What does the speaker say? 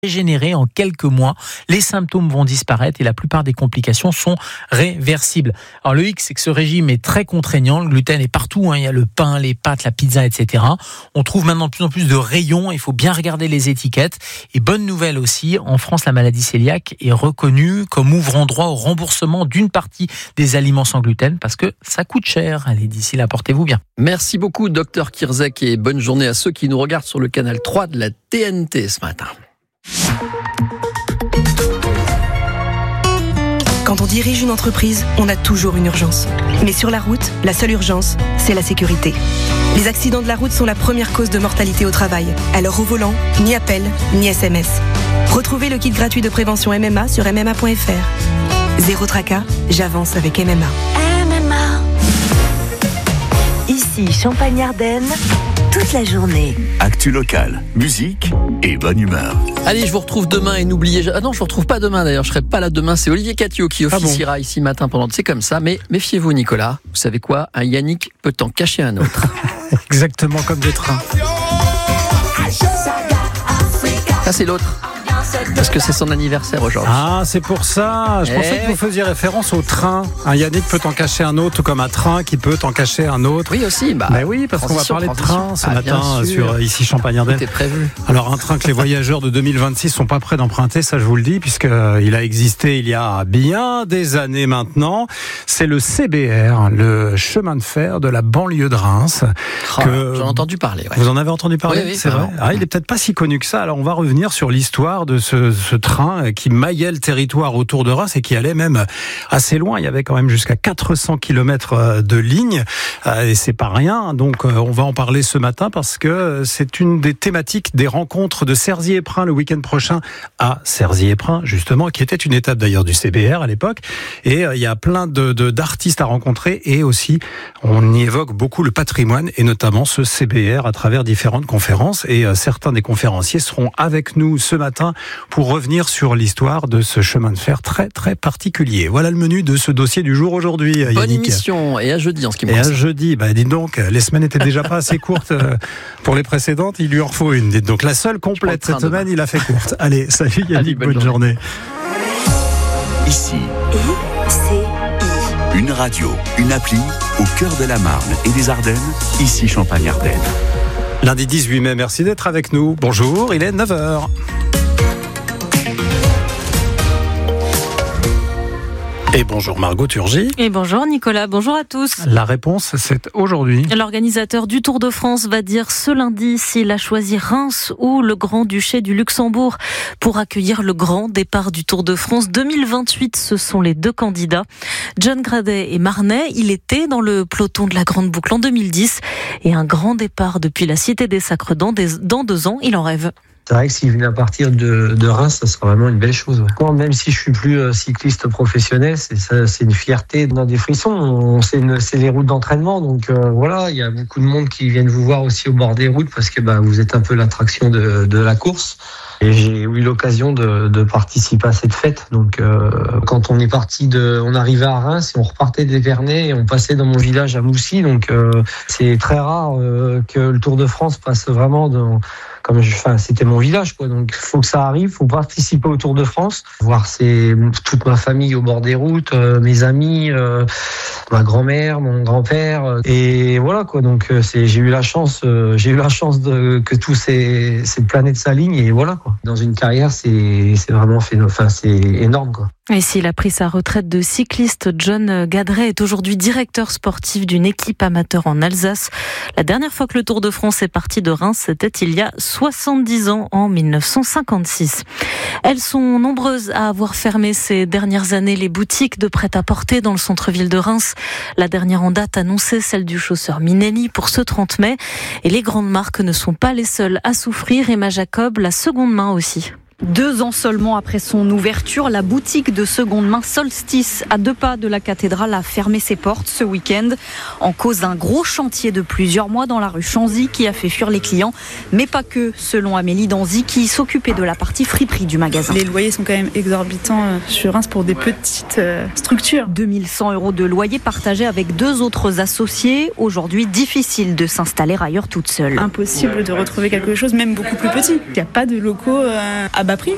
régénérer en quelques mois. Les symptômes vont disparaître et la plupart des complications sont réversibles. Alors le hic, c'est que ce régime est très contraignant. Le gluten est partout, il y a le pain, les pâtes, la pizza, etc. On trouve maintenant de plus en plus de rayons. Il faut bien regarder les étiquettes. Et bonne nouvelle aussi, en France, la maladie cœliaque est reconnue comme ouvrant droit au remboursement d'une partie des aliments sans gluten parce que ça coûte cher. Allez, d'ici là, portez-vous bien. Merci beaucoup, Dr Kirzek, et bonne journée à ceux qui nous regardent sur le canal 3 de la TNT ce matin. Quand on dirige une entreprise, on a toujours une urgence. Mais sur la route, la seule urgence, c'est la sécurité. Les accidents de la route sont la première cause de mortalité au travail. Alors au volant, ni appel, ni SMS. Retrouvez le kit gratuit de prévention MMA sur MMA.fr. Zéro tracas, j'avance avec MMA. MMA. Ici, Champagne-Ardenne, toute la journée. Actu locale, musique et bonne humeur. Allez, je vous retrouve demain et n'oubliez... Ah non, je vous retrouve pas demain d'ailleurs, je serai pas là demain. C'est Olivier Catio qui officiera ici matin pendant... C'est comme ça, mais méfiez-vous Nicolas. Vous savez quoi ? Un Yannick peut en cacher un autre. Exactement comme des trains. Ça c'est l'autre. Parce que c'est son anniversaire aujourd'hui. Ah, c'est pour ça. Je pensais que vous faisiez référence au train. Un Yannick peut en cacher un autre, tout comme un train qui peut en cacher un autre. Oui, aussi. Mais oui, parce qu'on va parler de train ce matin sur ici Champagne-Ardenne. C'était prévu. Alors, un train que les voyageurs de 2026 sont pas prêts d'emprunter, ça je vous le dis, puisqu'il a existé il y a bien des années maintenant. C'est le CBR, le chemin de fer de la banlieue de Reims. J'en ai entendu parler. Ouais. Vous en avez entendu parler ? Oui, c'est vrai. Ah, il est peut-être pas si connu que ça. Alors, on va revenir sur l'histoire de ce train qui maillait le territoire autour de Reims et qui allait même assez loin. Il y avait quand même jusqu'à 400 km de ligne et c'est pas rien. Donc on va en parler ce matin parce que c'est une des thématiques des rencontres de Cerzier-Prins le week-end prochain à Cerzier-Prins, justement, qui était une étape d'ailleurs du CBR à l'époque. Et il y a plein d'artistes à rencontrer et aussi on y évoque beaucoup le patrimoine et notamment ce CBR à travers différentes conférences. Et certains des conférenciers seront avec nous ce matin pour revenir sur l'histoire de ce chemin de fer très très particulier. Voilà le menu de ce dossier du jour aujourd'hui, Yannick. Bonne émission, et à jeudi en ce qui me concerne. Et à jeudi, dites donc, les semaines n'étaient déjà pas assez courtes pour les précédentes, il lui en faut une. Dites donc, la seule complète cette semaine, il a fait courte. Allez, salut Yannick, bonne journée. Ici, une radio, une appli, au cœur de la Marne et des Ardennes, ici Champagne-Ardenne. Lundi 18 mai, merci d'être avec nous. Bonjour, il est 9h. Et bonjour Margot Turgy. Et bonjour Nicolas, bonjour à tous. La réponse, c'est aujourd'hui. L'organisateur du Tour de France va dire ce lundi s'il a choisi Reims ou le Grand-Duché du Luxembourg pour accueillir le grand départ du Tour de France 2028. Ce sont les deux candidats. John Gradet est marnais, il était dans le peloton de la Grande Boucle en 2010 et un grand départ depuis la Cité des Sacres dans 2 ans, il en rêve. C'est vrai que s'il venait à partir de Reims, ça sera vraiment une belle chose. Ouais. Même si je suis plus cycliste professionnel, c'est une fierté, dans des frissons. C'est les routes d'entraînement, donc voilà, il y a beaucoup de monde qui viennent vous voir aussi au bord des routes parce que vous êtes un peu l'attraction de la course. Et j'ai eu l'occasion de participer à cette fête. Donc, quand on est on arrivait à Reims et on repartait des Vernets et on passait dans mon village à Moussy. Donc, c'est très rare que le Tour de France passe vraiment c'était mon village, quoi. Donc, il faut que ça arrive, il faut participer au Tour de France, voir toute ma famille au bord des routes, mes amis, ma grand-mère, mon grand-père, et voilà, quoi. Donc, j'ai eu la chance que tous cette planète s'aligne, et voilà, quoi. Dans une carrière, c'est vraiment c'est énorme, quoi. Et s'il a pris sa retraite de cycliste, John Gadret est aujourd'hui directeur sportif d'une équipe amateur en Alsace. La dernière fois que le Tour de France est parti de Reims, c'était il y a 70 ans, en 1956. Elles sont nombreuses à avoir fermé ces dernières années les boutiques de prêt-à-porter dans le centre-ville de Reims. La dernière en date annoncée, celle du chausseur Minelli pour ce 30 mai. Et les grandes marques ne sont pas les seules à souffrir. Emma Jacob, la seconde main aussi. 2 ans seulement après son ouverture, la boutique de seconde main Solstice, à 2 pas de la cathédrale, a fermé ses portes ce week-end en cause d'un gros chantier de plusieurs mois dans la rue Chanzy qui a fait fuir les clients, mais pas que, selon Amélie Danzy qui s'occupait de la partie friperie du magasin. Les loyers sont quand même exorbitants sur Reims pour des petites structures. 2100 € de loyer partagé avec 2 autres associés. Aujourd'hui, difficile de s'installer ailleurs toute seule. Impossible de retrouver quelque chose, même beaucoup plus petit. Il n'y a pas de locaux à bas prix.